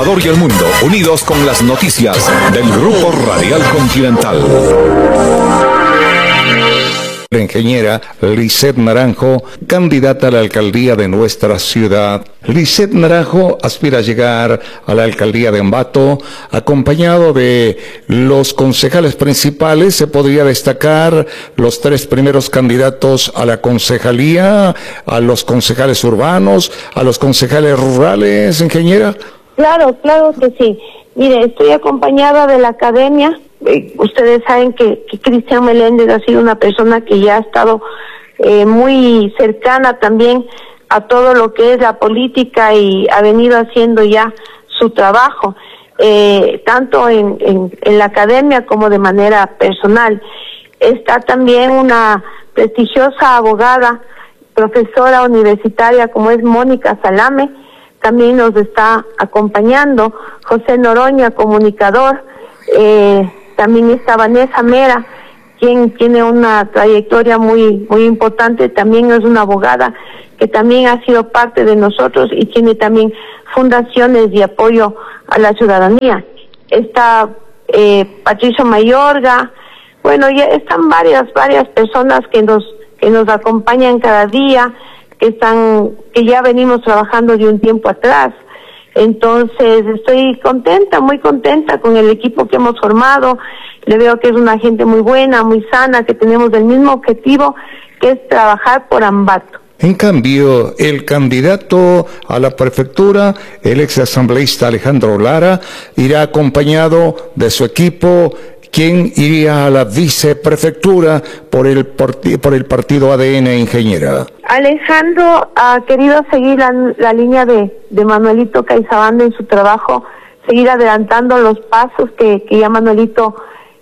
Ecuador y el mundo, unidos con las noticias del Grupo Radial Continental. La ingeniera Lisette Naranjo, candidata a la alcaldía de nuestra ciudad. Lisette Naranjo aspira a llegar a la alcaldía de Ambato, acompañado de los concejales principales. Se podría destacar los 3 primeros candidatos a la concejalía, a los concejales urbanos, a los concejales rurales, ingeniera. Claro que sí. Mire, estoy acompañada de la academia. Ustedes saben que Cristian Meléndez ha sido una persona que ya ha estado muy cercana también a todo lo que es la política y ha venido haciendo ya su trabajo, tanto en la academia como de manera personal. Está también una prestigiosa abogada, profesora universitaria como es Mónica Salame, también nos está acompañando. José Noroña, comunicador. También está Vanessa Mera, quien tiene una trayectoria muy importante, también es una abogada que también ha sido parte de nosotros y tiene también fundaciones de apoyo a la ciudadanía. Está Patricio Mayorga, bueno, ya están varias personas que nos acompañan cada día, que ya venimos trabajando de un tiempo atrás. Entonces estoy contenta, muy contenta con el equipo que hemos formado. Le veo que es una gente muy buena, muy sana, que tenemos el mismo objetivo, que es trabajar por Ambato. En cambio, el candidato a la prefectura, el exasambleísta Alejandro Lara, irá acompañado de su equipo, quien iría a la viceprefectura por el partido ADN, ingeniera. Alejandro ha querido seguir la línea de Manuelito Caizabanda en su trabajo, seguir adelantando los pasos que ya Manuelito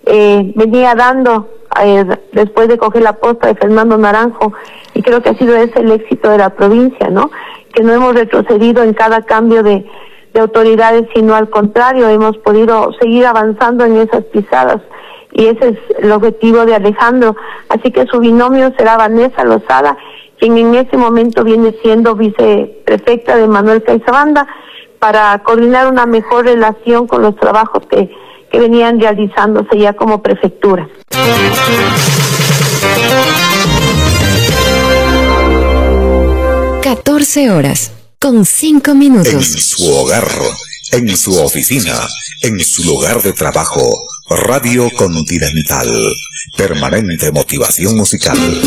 venía dando después de coger la posta de Fernando Naranjo, y creo que ha sido ese el éxito de la provincia, ¿no? Que no hemos retrocedido en cada cambio de autoridades, sino al contrario, hemos podido seguir avanzando en esas pisadas, y ese es el objetivo de Alejandro. Así que su binomio será Vanessa Lozada, quien en este momento viene siendo viceprefecta de Manuel Caizabanda, para coordinar una mejor relación con los trabajos que venían realizándose ya como prefectura. 14:05. En su hogar, en su oficina, en su lugar de trabajo, Radio Continental. Permanente motivación musical.